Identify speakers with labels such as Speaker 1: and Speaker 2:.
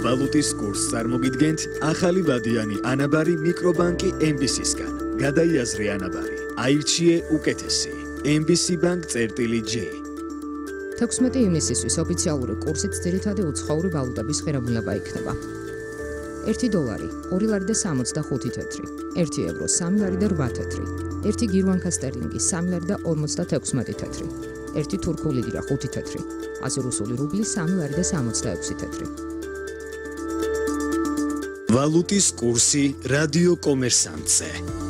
Speaker 1: ვალუტის კურსს წარმოგიდგენთ ახალი ვადიანი ანაბარი მიკრობანკი MBC-სგან. გადაიაზრე ანაბარი, აირჩიე უკეთესი. MBC Bank წერტილი J.
Speaker 2: 16 ივნისისთვის ოფიციალური კურსით ძირითადი უცხოური ვალუტების ღირებულება იქნება. 1 დოლარი 2 ლარი და 65 თეთრი, 1 ევრო 3 ლარი და 8 თეთრი, 1 გირვანკა სტერლინგი 3 ლარი და 56 თეთრი, 1 თურქული ლირა 5 თეთრი, 100 რუსული რუბლი 3 ლარი და 66 თეთრი.
Speaker 1: ვალუტის კურსი რადიო კომერსანტზე.